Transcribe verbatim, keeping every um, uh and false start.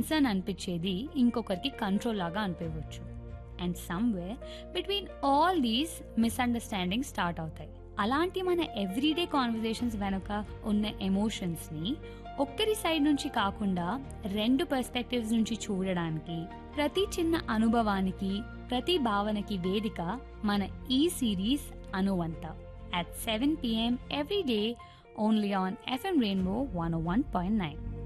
Concern అనిపించేది ఇంకొకరికి control లాగా అనిపించవచ్చు. And somewhere between all these misunderstanding start అవుతాయి. అలాంటి మన ఎవ్రీడే కాన్వర్జేషన్స్ వెనుక ఉన్న ఎమోషన్స్ని ఒక్కరి సైడ్ నుంచి కాకుండా రెండు పర్స్పెక్టివ్స్ నుంచి చూడడానికి, ప్రతి చిన్న అనుభవానికి, ప్రతి భావనకి వేదిక మన ఈ series అనువంత at seven p m every day only on F M Rainbow one oh one point nine.